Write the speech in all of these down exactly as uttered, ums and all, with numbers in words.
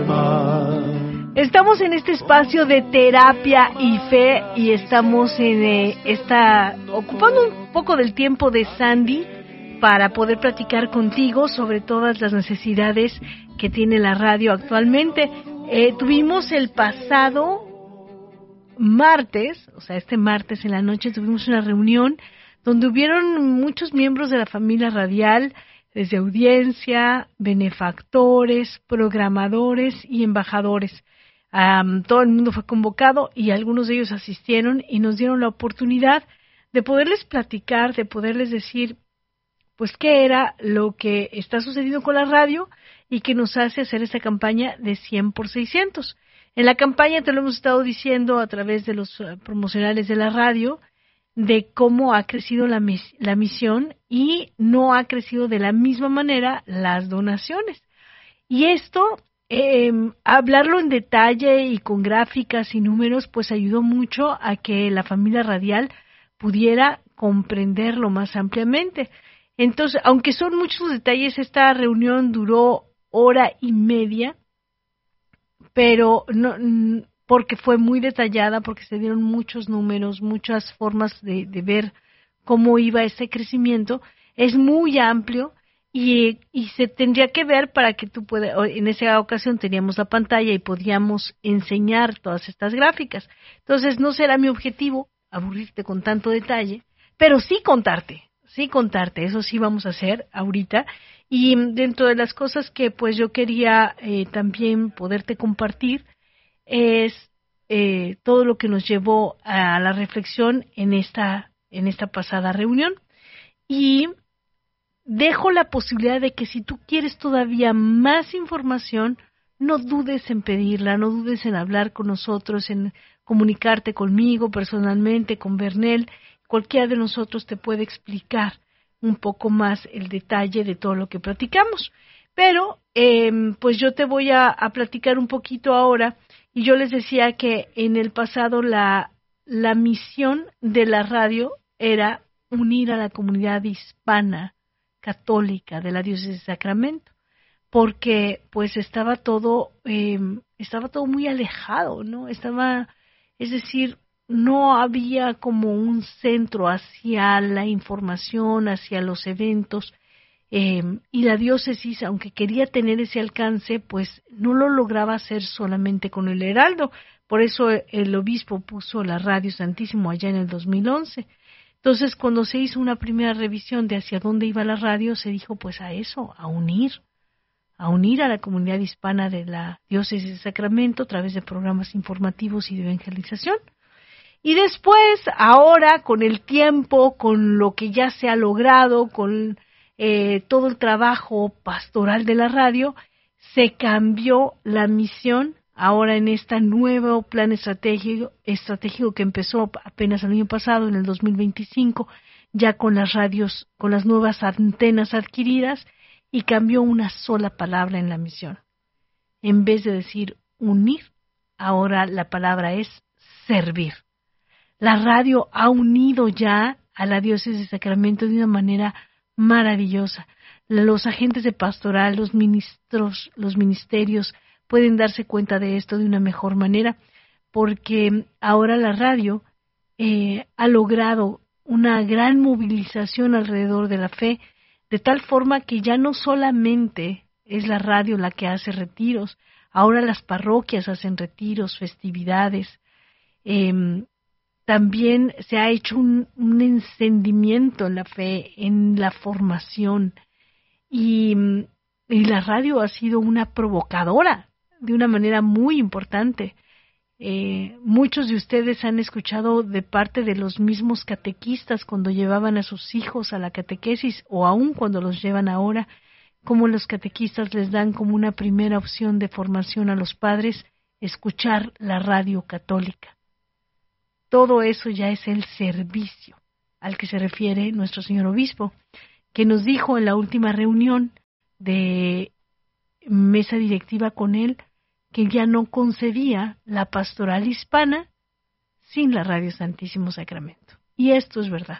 Estamos en este espacio de terapia y fe y estamos en eh, esta ocupando un poco del tiempo de Sandy para poder platicar contigo sobre todas las necesidades que tiene la radio actualmente. Eh, tuvimos el pasado martes, o sea, este martes en la noche tuvimos una reunión donde hubieron muchos miembros de la familia radial, desde audiencia, benefactores, programadores y embajadores. Um, todo el mundo fue convocado y algunos de ellos asistieron y nos dieron la oportunidad de poderles platicar, de poderles decir pues qué era lo que está sucediendo con la radio y que nos hace hacer esta campaña de cien por seiscientos. En la campaña te lo hemos estado diciendo a través de los uh, promocionales de la radio, de cómo ha crecido la, mis- la misión y no ha crecido de la misma manera las donaciones. Y esto, eh, hablarlo en detalle y con gráficas y números, pues ayudó mucho a que la familia radial pudiera comprenderlo más ampliamente. Entonces, aunque son muchos detalles, esta reunión duró hora y media, pero no, porque fue muy detallada, porque se dieron muchos números, muchas formas de, de ver cómo iba ese crecimiento. Es muy amplio y, y se tendría que ver para que tú puedas, en esa ocasión teníamos la pantalla y podíamos enseñar todas estas gráficas. Entonces no será mi objetivo aburrirte con tanto detalle, pero sí contarte, sí contarte, eso sí vamos a hacer ahorita. Y dentro de las cosas que pues yo quería eh, también poderte compartir es eh, todo lo que nos llevó a la reflexión en esta, en esta pasada reunión. Y dejo la posibilidad de que si tú quieres todavía más información, no dudes en pedirla, no dudes en hablar con nosotros, en comunicarte conmigo personalmente, con Bernel. Cualquiera de nosotros te puede explicar un poco más el detalle de todo lo que platicamos. Pero, eh, pues yo te voy a, a platicar un poquito ahora, y yo les decía que en el pasado la, la misión de la radio era unir a la comunidad hispana católica de la diócesis de Sacramento, porque pues estaba todo, eh, estaba todo muy alejado, ¿no? Estaba, es decir, no había como un centro hacia la información, hacia los eventos, eh, y la diócesis, aunque quería tener ese alcance, pues no lo lograba hacer solamente con el Heraldo. Por eso el obispo puso la Radio Santísimo allá en el dos mil once. Entonces, cuando se hizo una primera revisión de hacia dónde iba la radio, se dijo pues a eso, a unir, a unir a la comunidad hispana de la diócesis de Sacramento a través de programas informativos y de evangelización. Y después, ahora, con el tiempo, con lo que ya se ha logrado, con eh, todo el trabajo pastoral de la radio, se cambió la misión. Ahora en este nuevo plan estratégico, estratégico que empezó apenas el año pasado, en el dos mil veinticinco, ya con las radios, con las nuevas antenas adquiridas, y cambió una sola palabra en la misión. En vez de decir unir, ahora la palabra es servir. La radio ha unido ya a la diócesis de Sacramento de una manera maravillosa. Los agentes de pastoral, los ministros, los ministerios pueden darse cuenta de esto de una mejor manera, porque ahora la radio eh, ha logrado una gran movilización alrededor de la fe, de tal forma que ya no solamente es la radio la que hace retiros, ahora las parroquias hacen retiros, festividades. Eh, También se ha hecho un, un encendimiento en la fe, en la formación, y, y la radio ha sido una provocadora de una manera muy importante. Eh, muchos de ustedes han escuchado de parte de los mismos catequistas cuando llevaban a sus hijos a la catequesis, o aún cuando los llevan ahora, cómo los catequistas les dan como una primera opción de formación a los padres escuchar la radio católica. Todo eso ya es el servicio al que se refiere nuestro señor obispo, que nos dijo en la última reunión de mesa directiva con él que ya no concebía la pastoral hispana sin la Radio Santísimo Sacramento. Y esto es verdad.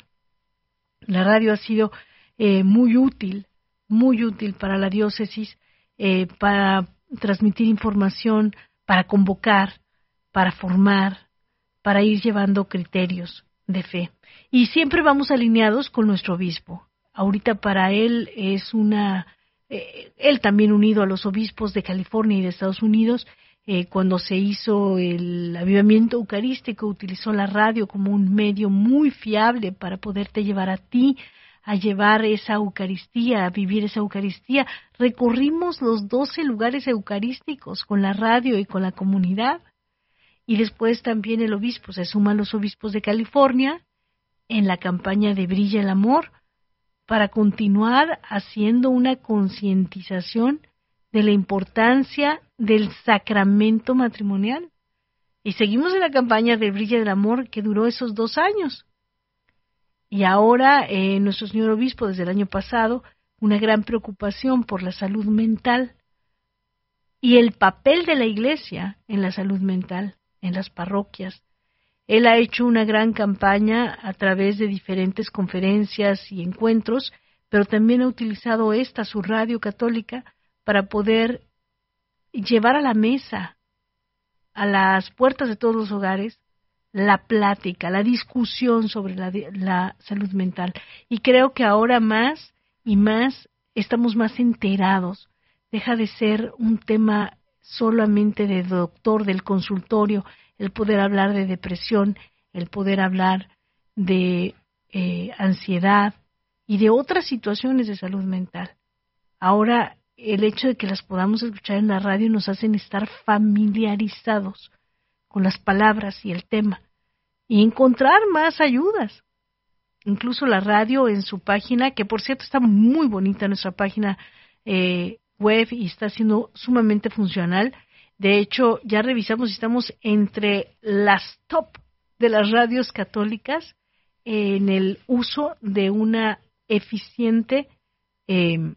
La radio ha sido eh, muy útil, muy útil para la diócesis, eh, para transmitir información, para convocar, para formar, para ir llevando criterios de fe. Y siempre vamos alineados con nuestro obispo. Ahorita para él es una, eh, él también unido a los obispos de California y de Estados Unidos, eh, cuando se hizo el avivamiento eucarístico, utilizó la radio como un medio muy fiable para poderte llevar a ti, a llevar esa Eucaristía, a vivir esa Eucaristía. Recorrimos los doce lugares eucarísticos con la radio y con la comunidad. Y después también el obispo, se suman los obispos de California en la campaña de Brilla el Amor para continuar haciendo una concientización de la importancia del sacramento matrimonial. Y seguimos en la campaña de Brilla el Amor que duró esos dos años. Y ahora eh, nuestro señor obispo desde el año pasado, una gran preocupación por la salud mental y el papel de la Iglesia en la salud mental, en las parroquias. Él ha hecho una gran campaña a través de diferentes conferencias y encuentros, pero también ha utilizado esta, su radio católica, para poder llevar a la mesa, a las puertas de todos los hogares, la plática, la discusión sobre la, la salud mental. Y creo que ahora más y más estamos más enterados. Deja de ser un tema solamente de doctor, del consultorio, el poder hablar de depresión, el poder hablar de eh, ansiedad y de otras situaciones de salud mental. Ahora, el hecho de que las podamos escuchar en la radio nos hacen estar familiarizados con las palabras y el tema y encontrar más ayudas. Incluso la radio en su página, que por cierto está muy bonita nuestra página eh, web y está siendo sumamente funcional. De hecho, ya revisamos y estamos entre las top de las radios católicas en el uso de una eficiente eh,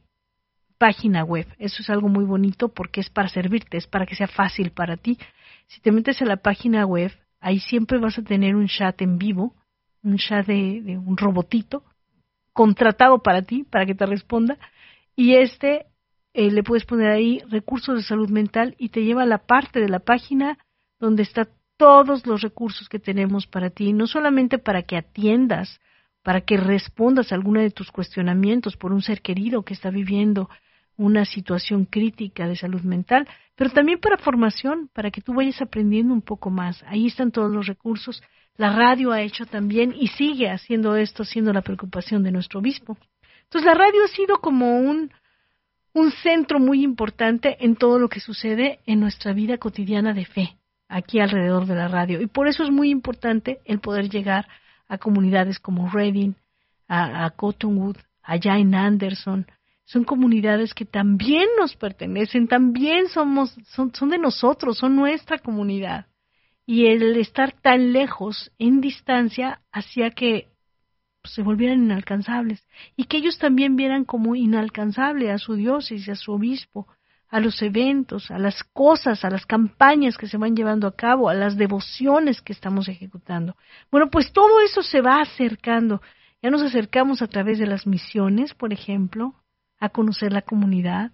página web. Eso es algo muy bonito porque es para servirte, es para que sea fácil para ti. Si te metes a la página web, ahí siempre vas a tener un chat en vivo, un chat de, de un robotito contratado para ti, para que te responda, y este eh, le puedes poner ahí recursos de salud mental y te lleva a la parte de la página donde está todos los recursos que tenemos para ti, no solamente para que atiendas, para que respondas a alguno de tus cuestionamientos por un ser querido que está viviendo una situación crítica de salud mental, pero también para formación, para que tú vayas aprendiendo un poco más. Ahí están todos los recursos. La radio ha hecho también y sigue haciendo esto, siendo la preocupación de nuestro obispo. Entonces la radio ha sido como un, un centro muy importante en todo lo que sucede en nuestra vida cotidiana de fe, aquí alrededor de la radio. Y por eso es muy importante el poder llegar a comunidades como Redding, a, a Cottonwood, allá en Anderson. Son comunidades que también nos pertenecen, también somos, son, son de nosotros, son nuestra comunidad. Y el estar tan lejos, en distancia, hacía que pues, se volvieran inalcanzables. Y que ellos también vieran como inalcanzable a su diócesis, a su obispo, a los eventos, a las cosas, a las campañas que se van llevando a cabo, a las devociones que estamos ejecutando. Bueno, pues todo eso se va acercando. Ya nos acercamos a través de las misiones, por ejemplo, a conocer la comunidad.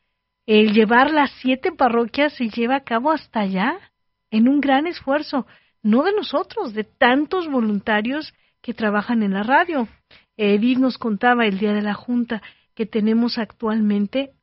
El llevar las siete parroquias se lleva a cabo hasta allá, en un gran esfuerzo, no de nosotros, de tantos voluntarios que trabajan en la radio. Edith nos contaba el día de la Junta que tenemos actualmente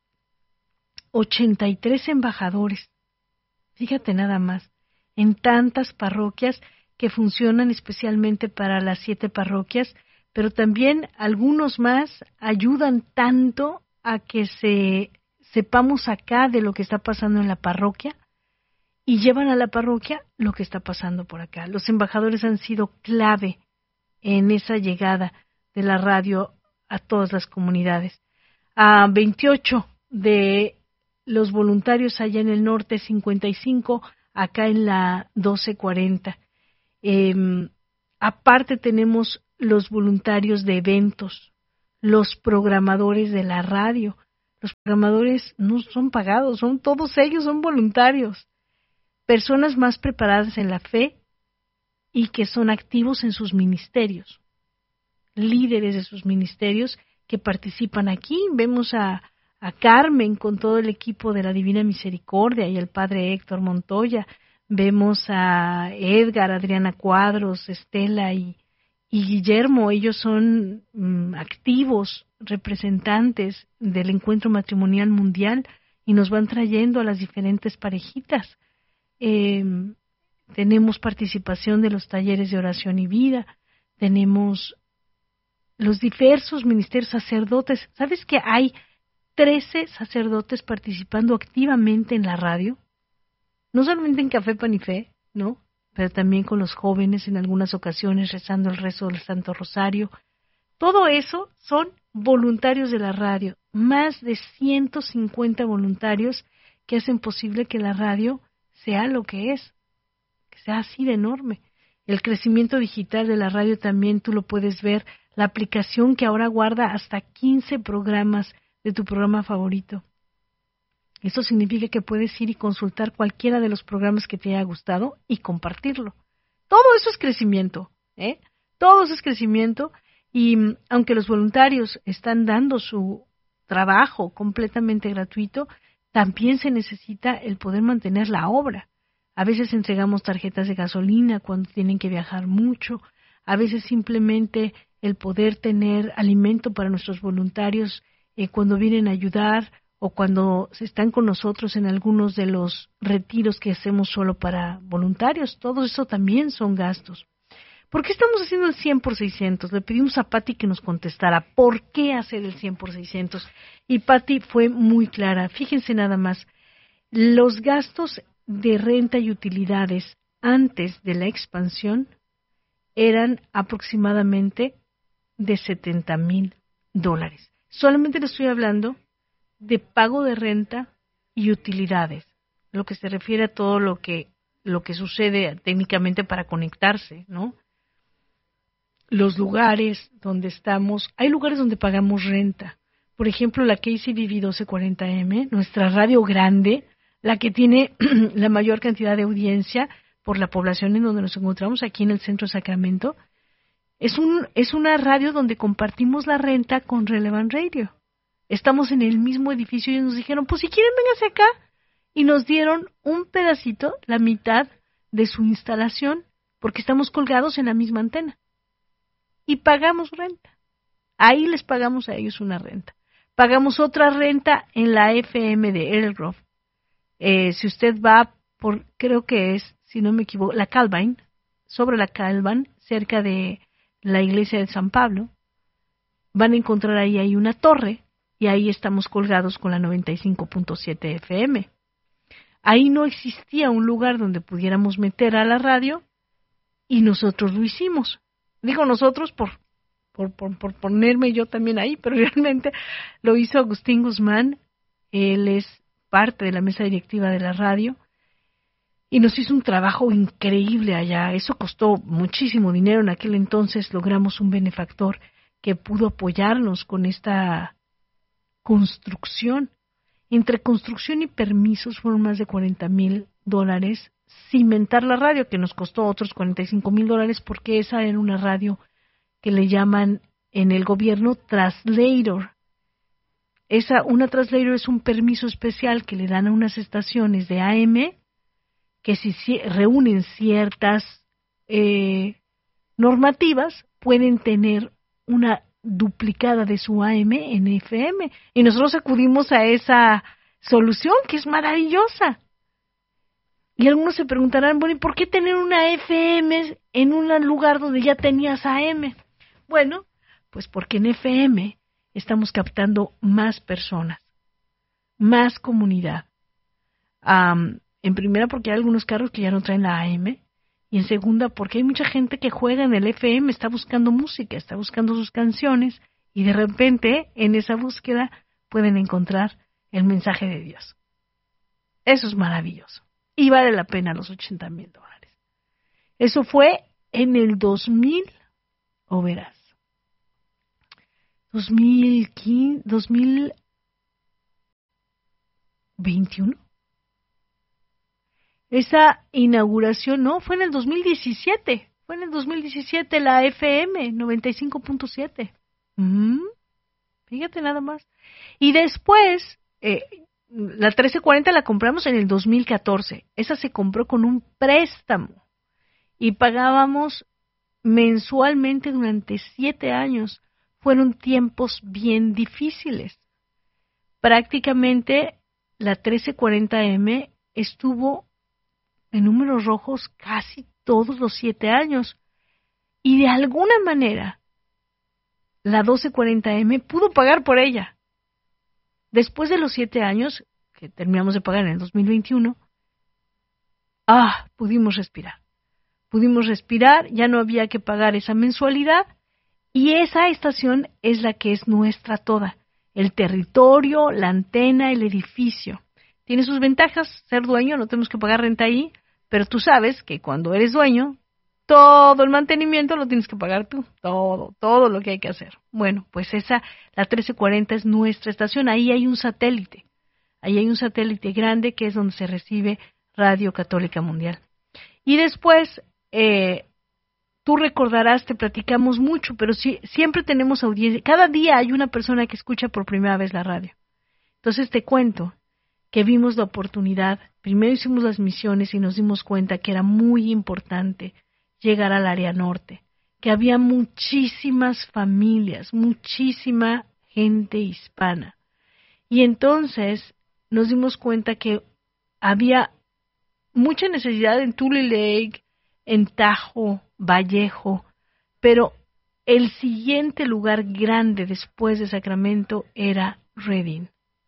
ochenta y tres embajadores. Fíjate nada más, en tantas parroquias que funcionan especialmente para las siete parroquias, pero también algunos más ayudan tanto a que se sepamos acá de lo que está pasando en la parroquia y llevan a la parroquia lo que está pasando por acá. Los embajadores han sido clave en esa llegada de la radio a todas las comunidades. A veintiocho de los voluntarios allá en el norte, cincuenta y cinco acá en la doce cuarenta. Eh, aparte tenemos los voluntarios de eventos, los programadores de la radio. Los programadores no son pagados, son todos ellos, son voluntarios. Personas más preparadas en la fe y que son activos en sus ministerios, líderes de sus ministerios que participan aquí. Vemos a, a Carmen con todo el equipo de la Divina Misericordia y el Padre Héctor Montoya. Vemos a Edgar, Adriana Cuadros, Estela y, y Guillermo. Ellos son mm, activos representantes del Encuentro Matrimonial Mundial y nos van trayendo a las diferentes parejitas. Eh, tenemos participación de los talleres de oración y vida, tenemos los diversos ministerios sacerdotes. ¿Sabes que hay trece sacerdotes participando activamente en la radio? No solamente en Café Pan y Fe, ¿no? Pero también con los jóvenes en algunas ocasiones rezando el rezo del Santo Rosario. Todo eso son voluntarios de la radio, más de ciento cincuenta voluntarios que hacen posible que la radio sea lo que es, que sea así de enorme. El crecimiento digital de la radio también tú lo puedes ver, la aplicación que ahora guarda hasta quince programas de tu programa favorito. Eso significa que puedes ir y consultar cualquiera de los programas que te haya gustado y compartirlo. Todo eso es crecimiento, ¿eh? Todo eso es crecimiento y aunque los voluntarios están dando su trabajo completamente gratuito, también se necesita el poder mantener la obra. A veces entregamos tarjetas de gasolina cuando tienen que viajar mucho, a veces simplemente el poder tener alimento para nuestros voluntarios eh, cuando vienen a ayudar, o cuando están con nosotros en algunos de los retiros que hacemos solo para voluntarios. Todo eso también son gastos. ¿Por qué estamos haciendo el cien por seiscientos? Le pedimos a Patti que nos contestara por qué hacer el cien por seiscientos. Y Patti fue muy clara. Fíjense nada más, los gastos de renta y utilidades antes de la expansión eran aproximadamente de setenta mil dólares. Solamente le estoy hablando de pago de renta y utilidades, lo que se refiere a todo lo que lo que sucede técnicamente para conectarse, ¿no? Los lugares donde estamos, hay lugares donde pagamos renta. Por ejemplo, la K C B V doce cuarenta M, nuestra radio grande, la que tiene la mayor cantidad de audiencia por la población en donde nos encontramos, aquí en el centro de Sacramento, es un es una radio donde compartimos la renta con Relevant Radio. Estamos en el mismo edificio y nos dijeron, pues si quieren, vénganse acá. Y nos dieron un pedacito, la mitad de su instalación, porque estamos colgados en la misma antena. Y pagamos renta. Ahí les pagamos a ellos una renta. Pagamos otra renta en la F M de Earl Grove. Eh, si usted va por, creo que es, si no me equivoco, la Calvine, sobre la Calvine, cerca de la iglesia de San Pablo, van a encontrar ahí, hay una torre, y ahí estamos colgados con la noventa y cinco punto siete F M. Ahí no existía un lugar donde pudiéramos meter a la radio y nosotros lo hicimos. Digo nosotros por, por, por, por ponerme yo también ahí, pero realmente lo hizo Agustín Guzmán. Él es parte de la mesa directiva de la radio y nos hizo un trabajo increíble allá. Eso costó muchísimo dinero. En aquel entonces logramos un benefactor que pudo apoyarnos con esta construcción. Entre construcción y permisos fueron más de cuarenta mil dólares. Cimentar la radio, que nos costó otros cuarenta y cinco mil dólares, porque esa era una radio que le llaman en el gobierno translator. Esa, una translator es un permiso especial que le dan a unas estaciones de A M que si, si reúnen ciertas eh, normativas, pueden tener una duplicada de su A M en F M, y nosotros acudimos a esa solución que es maravillosa. Y algunos se preguntarán, bueno, ¿y por qué tener una F M en un lugar donde ya tenías A M? Bueno, pues porque en F M estamos captando más personas, más comunidad. Um, en primera, porque hay algunos carros que ya no traen la A M, y en segunda, porque hay mucha gente que juega en el F M, está buscando música, está buscando sus canciones, y de repente, en esa búsqueda, pueden encontrar el mensaje de Dios. Eso es maravilloso. Y vale la pena los ochenta mil dólares. Eso fue en el dos mil, o verás, dos mil quince, dos mil veintiuno. Esa inauguración, no, fue en el dos mil diecisiete. Fue en el dos mil diecisiete la F M noventa y cinco punto siete. ¿Mm? Fíjate nada más. Y después, eh, la trece cuarenta la compramos en el dos mil catorce. Esa se compró con un préstamo y pagábamos mensualmente durante siete años. Fueron tiempos bien difíciles. Prácticamente la trece cuarenta eme estuvo en números rojos casi todos los siete años. Y de alguna manera, la doce cuarenta eme pudo pagar por ella. Después de los siete años, que terminamos de pagar en el dos mil veintiuno, ah, pudimos respirar. Pudimos respirar, ya no había que pagar esa mensualidad, y esa estación es la que es nuestra toda. El territorio, la antena, el edificio. Tiene sus ventajas, ser dueño, no tenemos que pagar renta ahí, pero tú sabes que cuando eres dueño, todo el mantenimiento lo tienes que pagar tú, todo, todo lo que hay que hacer. Bueno, pues esa, la trece cuarenta es nuestra estación, ahí hay un satélite, ahí hay un satélite grande que es donde se recibe Radio Católica Mundial. Y después, eh, tú recordarás, te platicamos mucho, pero sí, siempre tenemos audiencia, cada día hay una persona que escucha por primera vez la radio. Entonces te cuento que vimos la oportunidad, primero hicimos las misiones y nos dimos cuenta que era muy importante llegar al área norte, que había muchísimas familias, muchísima gente hispana. Y entonces nos dimos cuenta que había mucha necesidad en Tule Lake, en Tahoe, Vallejo, pero el siguiente lugar grande después de Sacramento era Redding.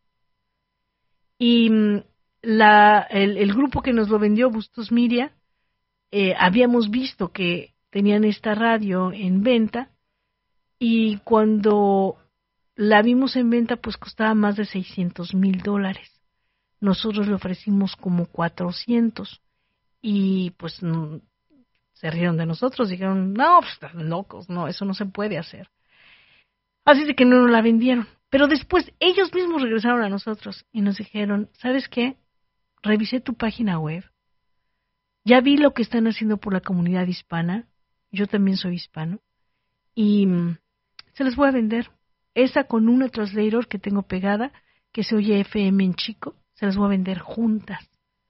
Y la, el, el grupo que nos lo vendió, Bustos Media, Eh, habíamos visto que tenían esta radio en venta y cuando la vimos en venta pues costaba más de seiscientos mil dólares. Nosotros le ofrecimos como cuatrocientos y pues no, se rieron de nosotros, dijeron, no, pues están locos, no, eso no se puede hacer. Así de que no nos la vendieron. Pero después ellos mismos regresaron a nosotros y nos dijeron, ¿sabes qué? Revisé tu página web. Ya vi lo que están haciendo por la comunidad hispana, yo también soy hispano, y mmm, se les voy a vender. Esa con una translator que tengo pegada, que se oye F M en chico, se las voy a vender juntas.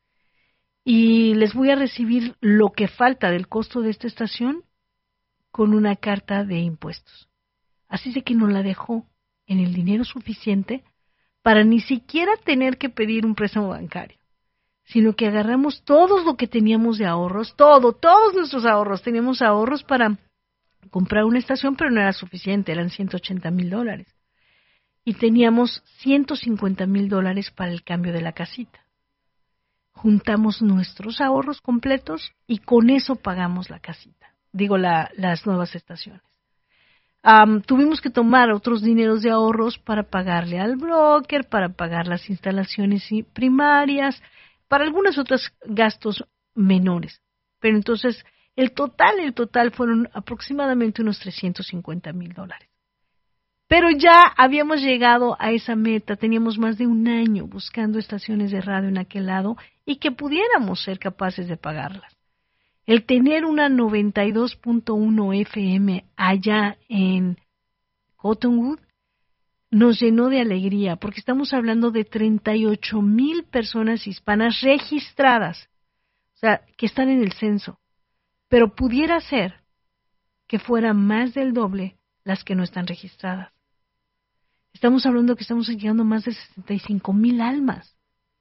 Y les voy a recibir lo que falta del costo de esta estación con una carta de impuestos. Así de que nos la dejó en el dinero suficiente para ni siquiera tener que pedir un préstamo bancario, sino que agarramos todo lo que teníamos de ahorros, todo, todos nuestros ahorros. Teníamos ahorros para comprar una estación, pero no era suficiente, eran ciento ochenta mil dólares. Y teníamos ciento cincuenta mil dólares para el cambio de la casita. Juntamos nuestros ahorros completos y con eso pagamos la casita, digo, la, las nuevas estaciones. Um, tuvimos que tomar otros dineros de ahorros para pagarle al broker, para pagar las instalaciones primarias, para algunos otros gastos menores. Pero entonces, el total, el total fueron aproximadamente unos trescientos cincuenta mil dólares. Pero ya habíamos llegado a esa meta, teníamos más de un año buscando estaciones de radio en aquel lado y que pudiéramos ser capaces de pagarlas. El tener una noventa y dos punto uno F M allá en Cottonwood nos llenó de alegría, porque estamos hablando de treinta y ocho mil personas hispanas registradas, o sea, que están en el censo, pero pudiera ser que fuera más del doble las que no están registradas. Estamos hablando que estamos llegando a más de sesenta y cinco mil almas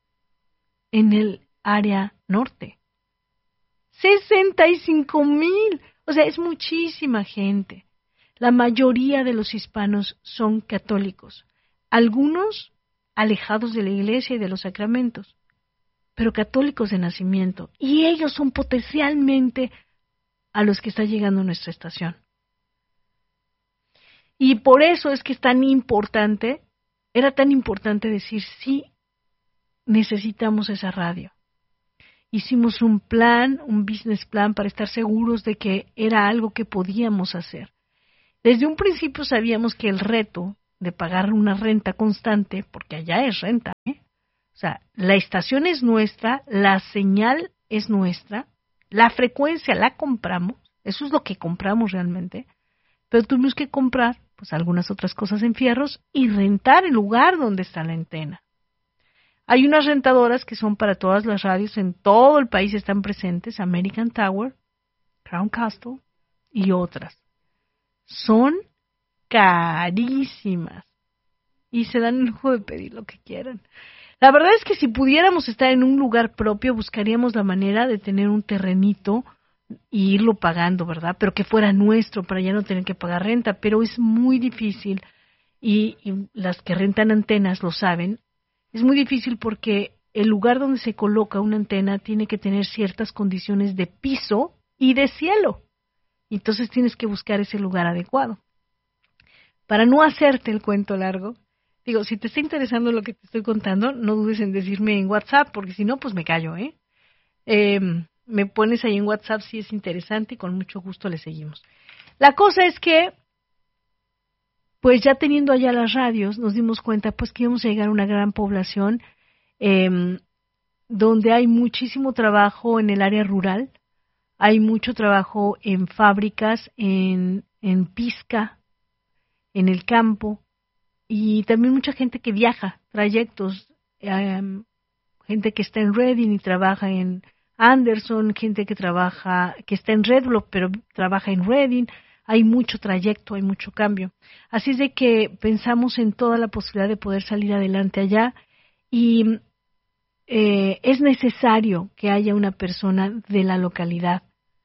en el área norte. sesenta y cinco mil, o sea, es muchísima gente. La mayoría de los hispanos son católicos, algunos alejados de la iglesia y de los sacramentos, pero católicos de nacimiento, y ellos son potencialmente a los que está llegando nuestra estación. Y por eso es que es tan importante, era tan importante decir, sí, necesitamos esa radio. Hicimos un plan, un business plan para estar seguros de que era algo que podíamos hacer. Desde un principio sabíamos que el reto de pagar una renta constante, porque allá es renta, ¿eh? O sea, la estación es nuestra, la señal es nuestra, la frecuencia la compramos, eso es lo que compramos realmente, pero tuvimos que comprar pues algunas otras cosas en fierros y rentar el lugar donde está la antena. Hay unas rentadoras que son para todas las radios, en todo el país están presentes, American Tower, Crown Castle y otras. Son carísimas y se dan el lujo de pedir lo que quieran. La verdad es que si pudiéramos estar en un lugar propio, buscaríamos la manera de tener un terrenito y irlo pagando, ¿verdad? Pero que fuera nuestro para ya no tener que pagar renta, pero es muy difícil y, y las que rentan antenas lo saben. Es muy difícil porque el lugar donde se coloca una antena tiene que tener ciertas condiciones de piso y de cielo. Entonces tienes que buscar ese lugar adecuado. Para no hacerte el cuento largo, digo, si te está interesando lo que te estoy contando, no dudes en decirme en WhatsApp, porque si no, pues me callo, ¿eh? eh me pones ahí en WhatsApp si es interesante y con mucho gusto le seguimos. La cosa es que pues ya teniendo allá las radios, nos dimos cuenta pues que íbamos a llegar a una gran población eh, donde hay muchísimo trabajo en el área rural, hay mucho trabajo en fábricas, en, en pizca, en el campo, y también mucha gente que viaja, trayectos, eh, gente que está en Reading y trabaja en Anderson, gente que trabaja, que está en Red Bluff pero trabaja en Reading. Hay mucho trayecto, hay mucho cambio. Así es de que pensamos en toda la posibilidad de poder salir adelante allá y eh, es necesario que haya una persona de la localidad,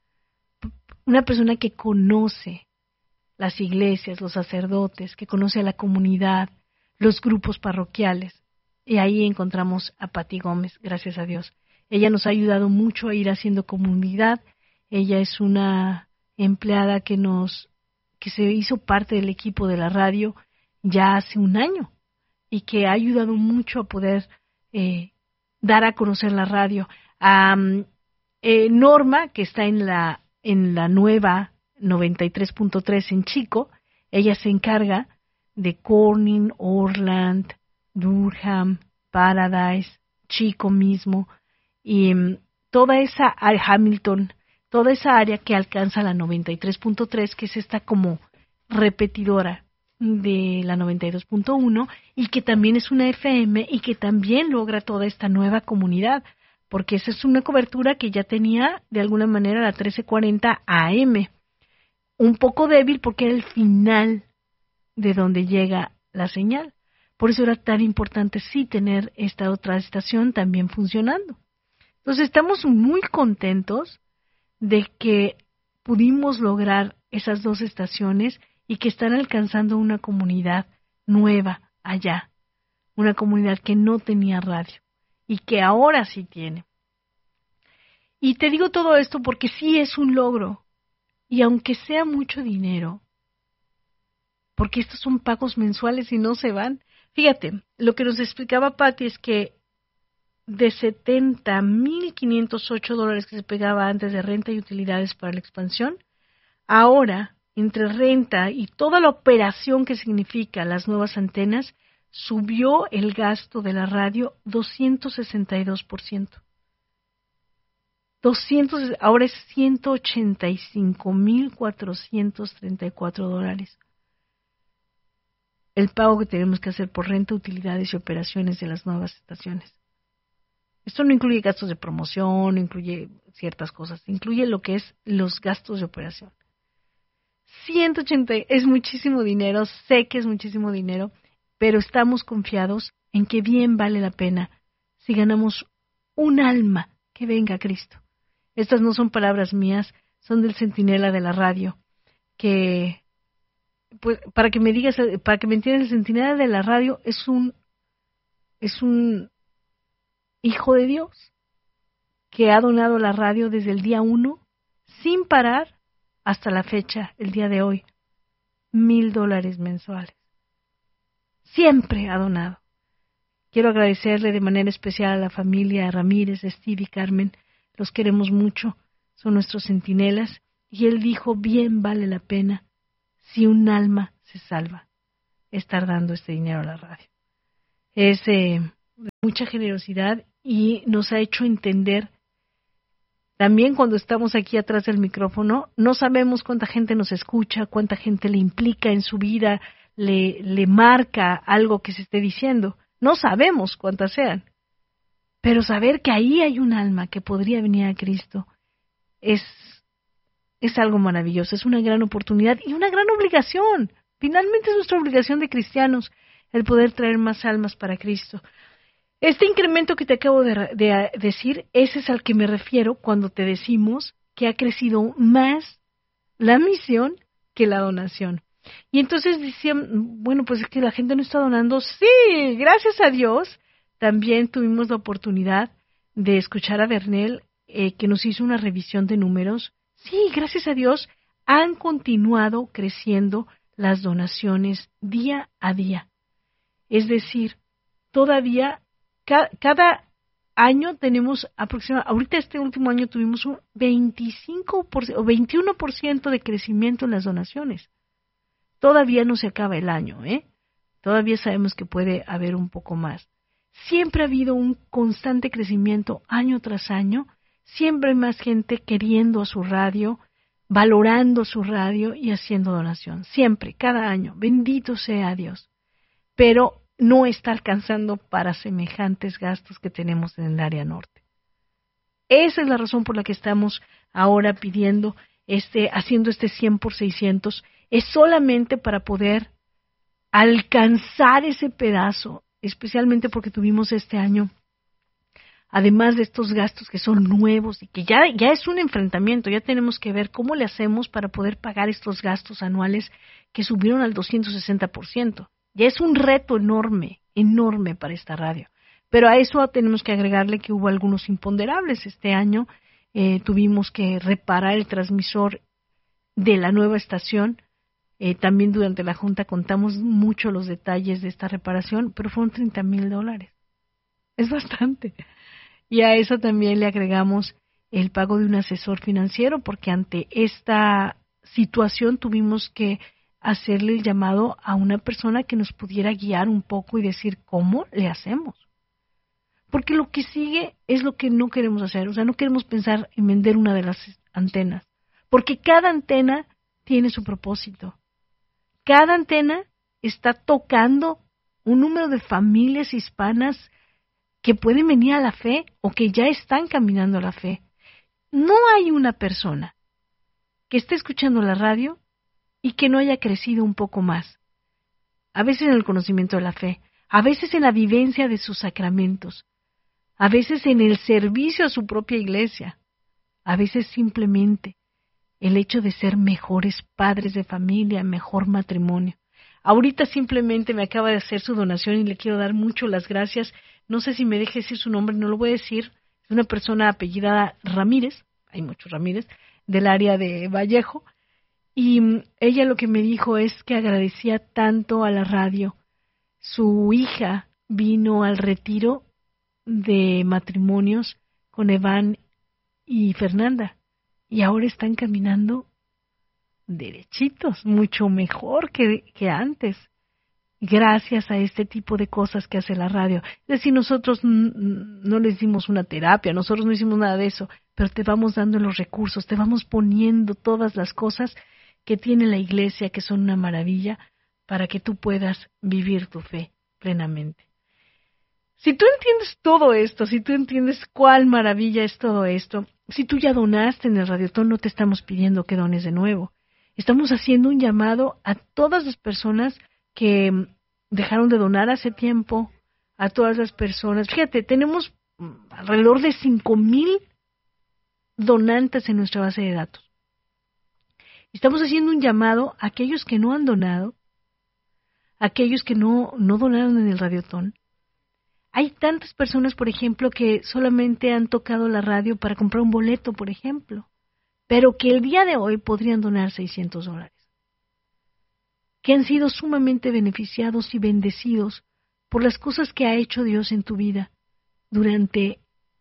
una persona que conoce las iglesias, los sacerdotes, que conoce a la comunidad, los grupos parroquiales. Y ahí encontramos a Pati Gómez, gracias a Dios. Ella nos ha ayudado mucho a ir haciendo comunidad. Ella es una empleada que nos que se hizo parte del equipo de la radio ya hace un año y que ha ayudado mucho a poder eh, dar a conocer la radio. Um, eh, Norma, que está en la en la nueva noventa y tres punto tres en Chico, ella se encarga de Corning, Orland, Durham, Paradise, Chico mismo, y um, toda esa Hamilton, toda esa área que alcanza la noventa y tres punto tres, que es esta como repetidora de la noventa y dos punto uno, y que también es una F M y que también logra toda esta nueva comunidad, porque esa es una cobertura que ya tenía de alguna manera la trece cuarenta A M, un poco débil porque era el final de donde llega la señal. Por eso era tan importante sí tener esta otra estación también funcionando. Entonces estamos muy contentos de que pudimos lograr esas dos estaciones y que están alcanzando una comunidad nueva allá, una comunidad que no tenía radio y que ahora sí tiene. Y te digo todo esto porque sí es un logro, y aunque sea mucho dinero, porque estos son pagos mensuales y no se van. Fíjate, lo que nos explicaba Patti es que de setenta mil quinientos ocho dólares que se pagaba antes de renta y utilidades para la expansión, ahora, entre renta y toda la operación que significa las nuevas antenas, subió el gasto de la radio doscientos sesenta y dos por ciento. doscientos, ahora es ciento ochenta y cinco mil cuatrocientos treinta y cuatro dólares. El pago que tenemos que hacer por renta, utilidades y operaciones de las nuevas estaciones. Esto no incluye gastos de promoción, no incluye ciertas cosas, incluye lo que es los gastos de operación. ciento ochenta es muchísimo dinero, sé que es muchísimo dinero, pero estamos confiados en que bien vale la pena si ganamos un alma que venga a Cristo. Estas no son palabras mías, son del centinela de la radio, que pues para que me digas, para que me entiendas, el centinela de la radio es un es un hijo de Dios que ha donado la radio desde el día uno sin parar hasta la fecha, el día de hoy, mil dólares mensuales. Siempre ha donado. Quiero agradecerle de manera especial a la familia Ramírez, Steve y Carmen. Los queremos mucho, son nuestros centinelas. Y él dijo, bien vale la pena, si un alma se salva, estar dando este dinero a la radio. Es eh, mucha generosidad y nos ha hecho entender También cuando estamos aquí atrás del micrófono, no sabemos cuánta gente nos escucha, cuánta gente le implica en su vida, le, le marca algo que se esté diciendo. No sabemos cuántas sean. Pero saber que ahí hay un alma que podría venir a Cristo es, es algo maravilloso, es una gran oportunidad y una gran obligación. Finalmente es nuestra obligación de cristianos el poder traer más almas para Cristo. Este incremento que te acabo de, de decir, ese es al que me refiero cuando te decimos que ha crecido más la misión que la donación. Y entonces decían, bueno, pues es que la gente no está donando. Sí, gracias a Dios, también tuvimos la oportunidad de escuchar a Bernel, eh, que nos hizo una revisión de números. Sí, gracias a Dios, han continuado creciendo las donaciones día a día. Es decir, todavía ca- cada año tenemos aproximadamente, ahorita este último año tuvimos un veinticinco por ciento o veintiuno por ciento de crecimiento en las donaciones. Todavía no se acaba el año, ¿eh? Todavía sabemos que puede haber un poco más. Siempre ha habido un constante crecimiento año tras año, siempre hay más gente queriendo a su radio, valorando su radio y haciendo donación. Siempre, cada año. Bendito sea Dios. Pero no está alcanzando para semejantes gastos que tenemos en el área norte. Esa es la razón por la que estamos ahora pidiendo, este, haciendo este cien por seiscientos, es solamente para poder alcanzar ese pedazo, especialmente porque tuvimos este año, además de estos gastos que son nuevos y que ya, ya es un enfrentamiento, ya tenemos que ver cómo le hacemos para poder pagar estos gastos anuales que subieron al doscientos sesenta por ciento. Ya es un reto enorme, enorme para esta radio. Pero a eso tenemos que agregarle que hubo algunos imponderables. Este año eh, tuvimos que reparar el transmisor de la nueva estación. Eh, también durante la junta contamos mucho los detalles de esta reparación, pero fueron treinta mil dólares. Es bastante. Y a eso también le agregamos el pago de un asesor financiero, porque ante esta situación tuvimos que hacerle el llamado a una persona que nos pudiera guiar un poco y decir cómo le hacemos. Porque lo que sigue es lo que no queremos hacer. O sea, no queremos pensar en vender una de las antenas. Porque cada antena tiene su propósito. Cada antena está tocando un número de familias hispanas que pueden venir a la fe o que ya están caminando a la fe. No hay una persona que esté escuchando la radio y que no haya crecido un poco más. A veces en el conocimiento de la fe, a veces en la vivencia de sus sacramentos, a veces en el servicio a su propia iglesia, a veces simplemente el hecho de ser mejores padres de familia, mejor matrimonio. Ahorita simplemente me acaba de hacer su donación y le quiero dar mucho las gracias. No sé si me deje decir su nombre, no lo voy a decir. Es una persona apellidada Ramírez, hay muchos Ramírez, del área de Vallejo. Y ella lo que me dijo es que agradecía tanto a la radio. Su hija vino al retiro de matrimonios con Evan y Fernanda y ahora están caminando derechitos, mucho mejor que, que antes, gracias a este tipo de cosas que hace la radio. Es decir, nosotros n- no les dimos una terapia, nosotros no hicimos nada de eso, pero te vamos dando los recursos, te vamos poniendo todas las cosas que tiene la iglesia, que son una maravilla, para que tú puedas vivir tu fe plenamente. Si tú entiendes todo esto, si tú entiendes cuál maravilla es todo esto, si tú ya donaste en el Radiotón, no te estamos pidiendo que dones de nuevo. Estamos haciendo un llamado a todas las personas que dejaron de donar hace tiempo, a todas las personas. Fíjate, tenemos alrededor de cinco mil donantes en nuestra base de datos. Estamos haciendo un llamado a aquellos que no han donado, a aquellos que no, no donaron en el Radiotón. Hay tantas personas, por ejemplo, que solamente han tocado la radio para comprar un boleto, por ejemplo, pero que el día de hoy podrían donar seiscientos dólares, que han sido sumamente beneficiados y bendecidos por las cosas que ha hecho Dios en tu vida durante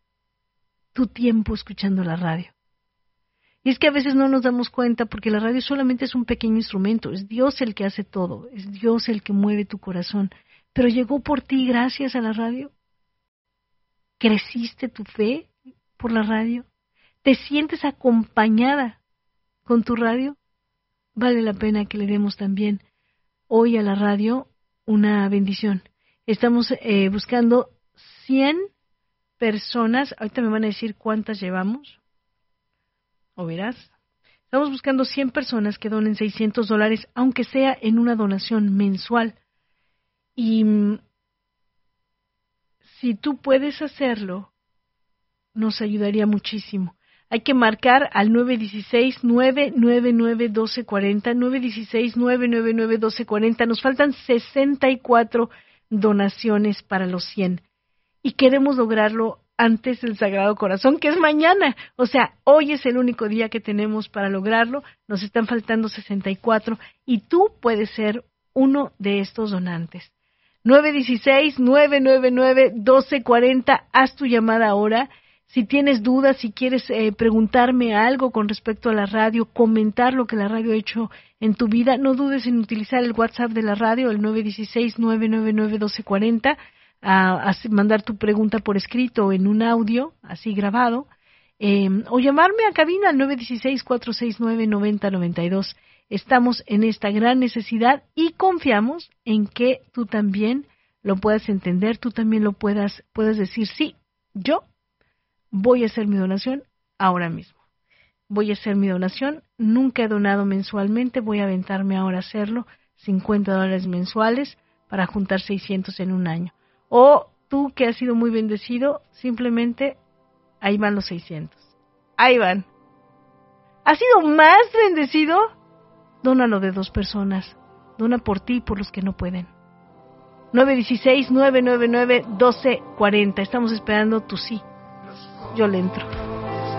tu tiempo escuchando la radio. Y es que a veces no nos damos cuenta porque la radio solamente es un pequeño instrumento, es Dios el que hace todo, es Dios el que mueve tu corazón, pero llegó por ti gracias a la radio. ¿Creciste tu fe por la radio? ¿Te sientes acompañada con tu radio? Vale la pena que le demos también hoy a la radio una bendición. Estamos eh, buscando cien personas. Ahorita me van a decir cuántas llevamos. ¿O verás? Estamos buscando cien personas que donen seiscientos dólares, aunque sea en una donación mensual. Y mm, si tú puedes hacerlo, nos ayudaría muchísimo. Hay que marcar al nueve uno seis, nueve nueve nueve, uno dos cuatro cero, nueve uno seis, nueve nueve nueve, uno dos cuatro cero. Nos faltan sesenta y cuatro donaciones para los cien. Y queremos lograrlo antes del Sagrado Corazón, que es mañana. O sea, hoy es el único día que tenemos para lograrlo. Nos están faltando sesenta y cuatro y tú puedes ser uno de estos donantes. nueve uno seis, nueve nueve nueve, uno dos cuatro cero. Haz tu llamada ahora. Si tienes dudas, si quieres eh, preguntarme algo con respecto a la radio, comentar lo que la radio ha hecho en tu vida, no dudes en utilizar el WhatsApp de la radio, el nueve uno seis, nueve nueve nueve, uno dos cuatro cero, a, a mandar tu pregunta por escrito o en un audio, así grabado, eh, o llamarme a cabina al nueve uno seis, cuatro seis nueve, nueve cero nueve dos. Estamos en esta gran necesidad y confiamos en que tú también lo puedas entender, tú también lo puedas, puedas decir, sí, yo voy a hacer mi donación ahora mismo. Voy a hacer mi donación. Nunca he donado mensualmente. Voy a aventarme ahora a hacerlo. cincuenta dólares mensuales para juntar seiscientos en un año. O tú que has sido muy bendecido, simplemente ahí van los seiscientos. Ahí van. ¿Has sido más bendecido? Dónalo de dos personas. Dona por ti y por los que no pueden. nueve uno seis, nueve nueve nueve, uno dos cuatro cero. Estamos esperando tu sí. Yo le entro.